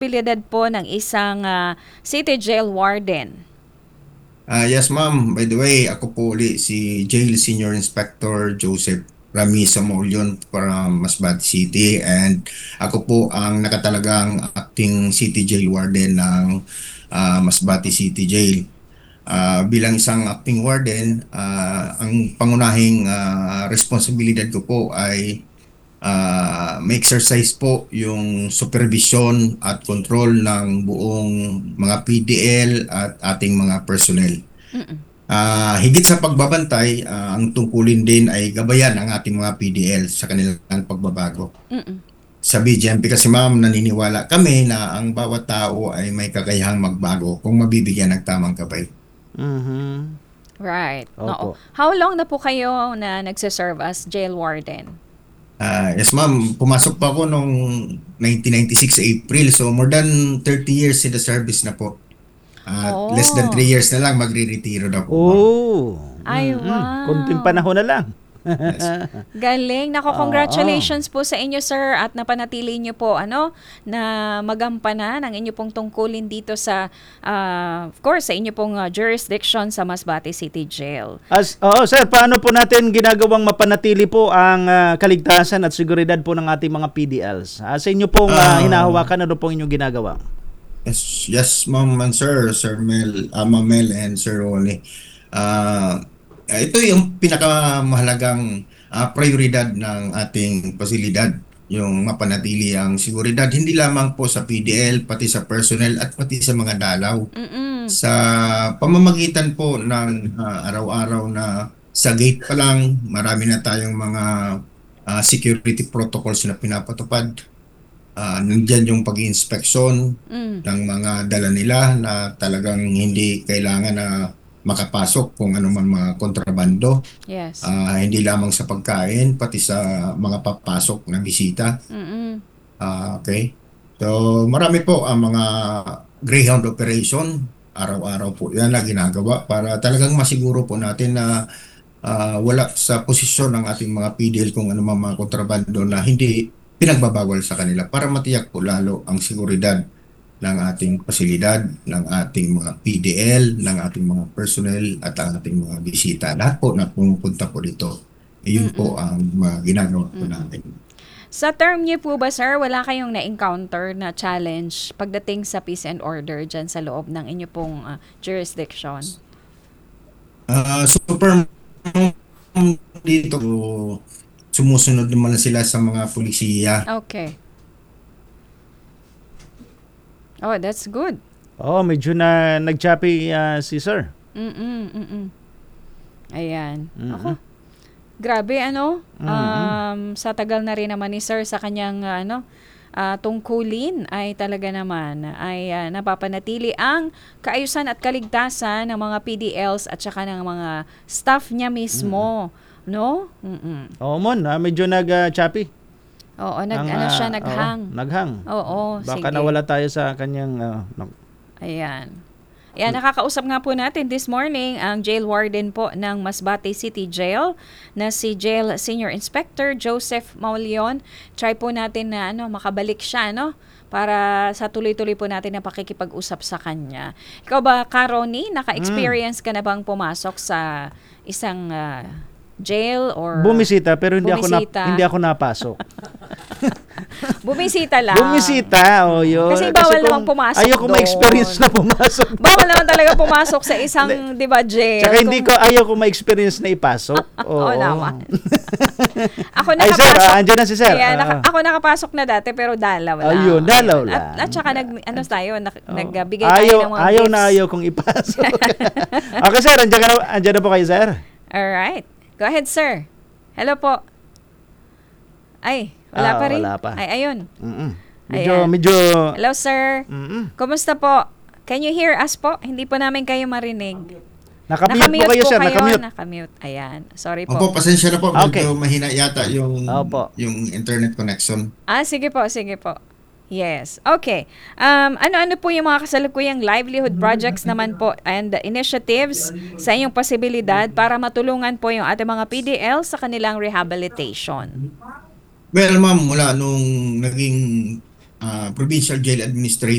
responsibilidad po ng isang city jail warden? Yes, ma'am. By the way, ako po uli si Jail Senior Inspector Joseph Ramiza Maulion para Masbate City, and ako po ang nakatalagang acting City Jail Warden ng Masbate City Jail. Bilang isang acting warden, ang pangunahing responsibilidad ko po ay ma-exercise po yung supervision at control ng buong mga PDL at ating mga personnel. Mm-mm. Higit sa pagbabantay, ang tungkulin din ay gabayan ang ating mga PDL sa kanilang pagbabago. Mm-mm. Sa BGMP kasi ma'am, naniniwala kami na ang bawat tao ay may kakayahang magbago kung mabibigyan ng tamang gabay. Mhm. Right. Oo. Opo. How long na po kayo na nagsiserve as jail warden? Yes ma'am, pumasok pa ako noong 1996 April, so more than 30 years in the service na po. At less than 3 Oh. years na lang magre-retiro na po ma'am. Oh. Ay, Konting wow. panahon na lang. Yes. Galing. Nako, Oo. congratulations po sa inyo, sir. At napanatili nyo po, na magampanan ang inyo pong tungkulin dito sa, of course, sa inyo pong jurisdiction sa Masbate City Jail. Oo, sir, paano po natin ginagawang mapanatili po ang kaligtasan at seguridad po ng ating mga PDLs? Sa inyo pong hinahawakan, ano pong inyong ginagawa? Yes, ma'am and sir, Sir Mel, Ma'am Mel and Sir Ronnie. Ito yung pinakamahalagang prioridad ng ating pasilidad, yung mapanatili ang seguridad, hindi lamang po sa PDL, pati sa personnel at pati sa mga dalaw. Mm-mm. Sa pamamagitan po ng araw-araw na sa gate pa lang, marami na tayong mga security protocols na pinapatupad. Nandyan yung pag-inspeksyon Mm. ng mga dala nila na talagang hindi kailangan na makapasok kung ano man mga kontrabando. Yes. Hindi lamang sa pagkain, pati sa mga papasok na bisita. Mm-mm. Okay. So marami po ang mga Greyhound operation. Araw-araw po yan na ginagawa para talagang masiguro po natin na wala sa posisyon ng ating mga PDL kung ano mga kontrabando na hindi pinagbabawal sa kanila para matiyak po lalo ang seguridad ng ating pasilidad, ng ating mga PDL, ng ating mga personnel at ang ating mga bisita. Lahat po na pumupunta po dito. Yun po ang mga ginagawa po natin. Sa term niyo po ba, sir, wala kayong na-encounter na challenge pagdating sa peace and order dyan sa loob ng inyo pong jurisdiction? Super dito, sumusunod naman sila sa mga pulisiya. Okay. Oh, that's good. Oh, medyo na nagchapi si sir. Mm-mm. Ayan. Mm-mm. Ako. Grabe, sa tagal na rin naman ni sir sa kanyang, tungkulin ay talaga naman ay napapanatili ang kaayusan at kaligtasan ng mga PDLs at saka ng mga staff niya mismo. No? Mm-mm. Oo, Mon, medyo nagchapi. Oo, naghang. Naghang. Oo, Baka sige. nawala tayo sa kanyang Ayan. Ayan, nakakausap nga po natin this morning ang jail warden po ng Masbate City Jail na si Jail Senior Inspector Joseph Maulion. Try po natin na makabalik siya para sa tuloy-tuloy po natin na pakikipag-usap sa kanya. Ikaw ba, Karoni, naka-experience ka na bang pumasok sa isang jail or bumisita pero hindi bumisita? hindi ako napasok. Bumisita lang. Bumisita, yun. Kasi bawal namang pumasok ayoko doon. ma-experience na pumasok. Bawal naman talaga pumasok sa isang, di ba, jail. Tsaka hindi ko, ayoko ma-experience na ipasok. Oo naman. Ako Ay, sir, nakapasok. andyan na si sir. Kaya, ako nakapasok na dati pero dalaw lang. Ayun, dalaw lang. At saka nagbigay ayaw, tayo ng mga ayaw gifts. na ayaw kong ipasok. Okay, sir, andyan na po kayo, sir. Alright. Go ahead, sir. Hello po. Ay, wala pa rin. Wala pa. Ay, ayun. Mm-mm. Ayan. Medyo, Hello, sir. mm-mm. Kumusta po? Can you hear us po? Hindi po namin kayo marinig. Nakamute po kayo, sir. Nakamute. Nakamute. Ayan. Sorry po. Opo, pasensya na po. Okay. Medyo mahina yata Opo. yung internet connection. Sige po, sige po. Yes. Okay. Ano-ano po yung mga kasalukuyang livelihood projects naman po and initiatives sa inyong posibilidad para matulungan po yung ating mga PDL sa kanilang rehabilitation? Well, ma'am, mula nung naging Provincial Jail Administrator